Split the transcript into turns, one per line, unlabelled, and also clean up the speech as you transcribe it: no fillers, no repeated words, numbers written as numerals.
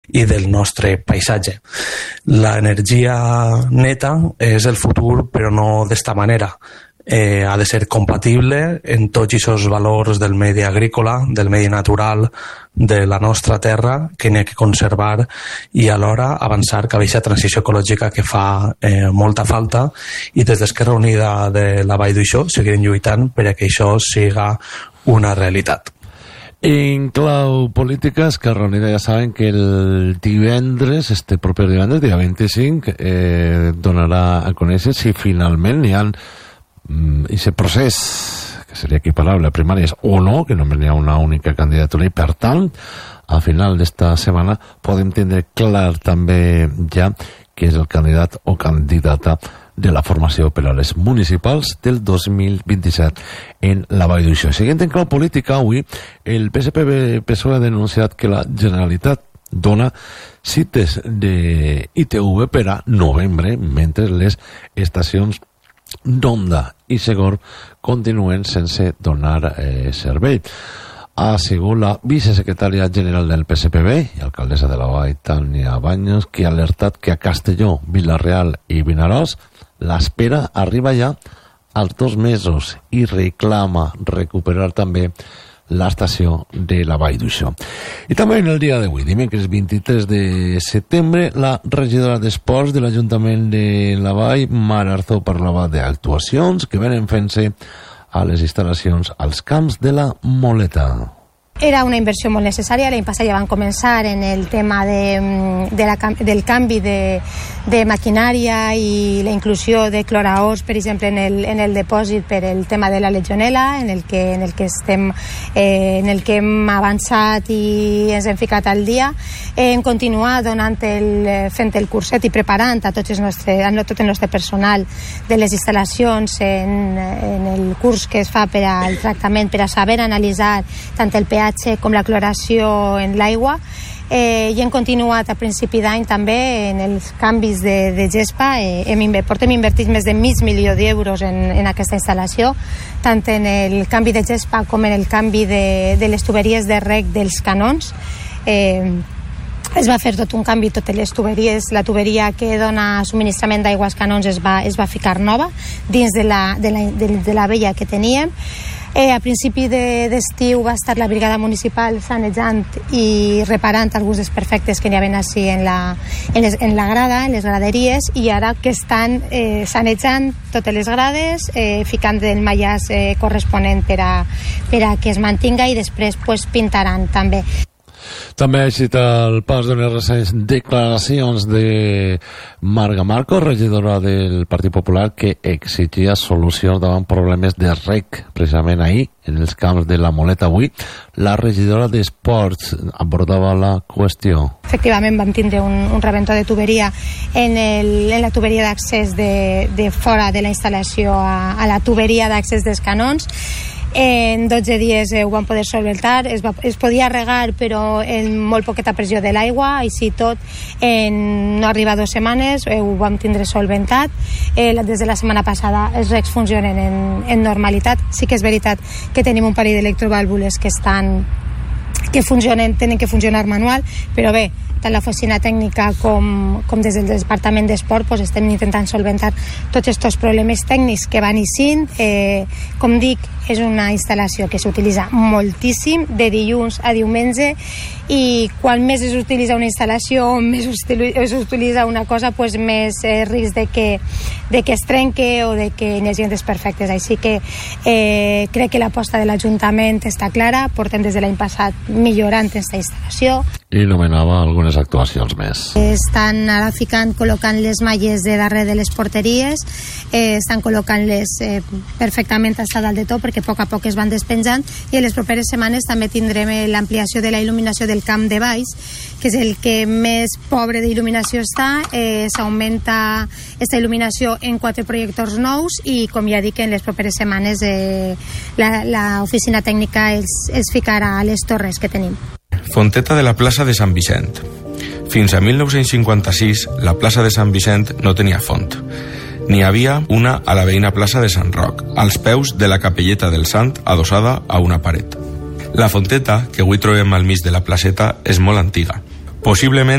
i del nostre paisatge. L'energia neta és el futur, però no d'esta manera. Ha de ser compatible en tots aquests valors del medi agrícola, del medi natural, de la nostra terra, que n'hi ha que conservar i alhora avançar cap a aquesta transició ecològica que fa molta falta, i des d'Esquerra Unida de la Vall d'Uixó seguirem lluitant per a que això siga una realitat.
En clau política, Esquerra Unida ja saben que el divendres, este proper divendres, dia 25, donarà a conèixer si finalment hi ha aquest procés, que seria equiparable a primàries o no, que només hi ha una única candidatura, i per tant, a final d'esta setmana podem tindre clar també ja que és el candidat o candidata de la formació per a les municipals del 2027 en la Vall d'Uixó. Seguint en clau política, avui el PSPB-PSOE ha denunciat que la Generalitat dona cites de ITV per a novembre, mentre les estacions d'Onda i Segor continuen sense donar servei. Ha sigut la vicesecretària general del PSPB i alcaldessa de la Vall, Tània Baños, que ha alertat que a Castelló, Vila-real i Vinaròs l'espera arriba ja als 2 mesos i reclama recuperar també l'estació de la Vall d'Uixó. I també en el dia d'avui, dimecres 23 de setembre, la regidora d'Esports de l'Ajuntament de la Vall, Mar Arzó, parlava d'actuacions que venen fent-se a les instal·lacions als camps de la Moleta.
Era una inversió molt necessària. L'any passat ja van començar en el tema del canvi de maquinària i la inclusió de cloraors, per exemple, en el depòsit per el tema de la legionela, en el que hem avançat i ens hem ficat al dia. Hem continuat fent el curset i preparant a tot el nostre personal de les instal·lacions en el curs que es fa per al tractament, per a saber analitzar tant el pH com la cloració en l'aigua, i hem continuat a principi d'any també en els canvis de gespa. Portem invertit més de $500.000 d'euros en aquesta instal·lació, tant en el canvi de gespa com en el canvi de les tuberies de reg dels canons. Es va fer tot un canvi, totes les tuberies. La tuberia que dona subministrament d'aigua als canons es va ficar nova dins de la vella que teníem. A principi d'estiu va estar la brigada municipal sanejant i reparant alguns desperfectes que n'hi havia així en la grada, en les graderies, i ara que estan sanejant totes les grades, ficant el mallàs corresponent per a que es mantinga, i després pintaran també.
També ha citat el pas d'unes recents declaracions de Marga Marco, regidora del Partit Popular, que exigia solucions davant problemes de reg, precisament ahir, en els camps de la Moleta. Avui, la regidora d'Esports abordava la qüestió.
Efectivament, vam tindre un rebentó de tuberia en la tuberia d'accés de fora de la instal·lació a la tuberia d'accés dels canons. En 12 dies ho vam poder solventar. Es podia regar, però en molt poqueta pressió de l'aigua, així tot en no arriba 2 setmanes ho vam tindre solventat. Des de la setmana passada els regs funcionen en normalitat. Sí que és veritat que tenim un parell d'electrovàlvules que tenen que funcionar manual, però bé, tant l'oficina tècnica com des del Departament d'Esport estem intentant solventar tots aquests problemes tècnics que van eixint. Com dic, és una instal·lació que s'utilitza moltíssim, de dilluns a diumenge, i quan més es utilitza una instal·lació, més es utilitza una cosa, més risc de que es trenque o de que hi hagi desperfectes. Així que crec que l'aposta de l'Ajuntament està clara. Portem des de l'any passat millorant aquesta instal·lació.
I nomenava algunes actuacions més.
Estan ara col·locant les malles de darrere de les porteries, estan col·locant-les perfectament a dalt de tot, perquè a poc es van despenjant, i en les properes setmanes també tindrem l'ampliació de la il·luminació del camp de baix, que és el que més pobre d'il·luminació està. S'augmenta aquesta il·luminació en 4 projectors nous, i com ja dic, en les properes setmanes l'oficina tècnica els ficarà a les torres que tenim.
Fonteta de la plaça de Sant Vicent. Fins a 1956, la plaça de Sant Vicent no tenia font. N'hi havia una a la veïna plaça de Sant Roc, als peus de la capelleta del Sant, adossada a una paret. La fonteta, que avui trobem al mig de la placeta, és molt antiga. Possiblement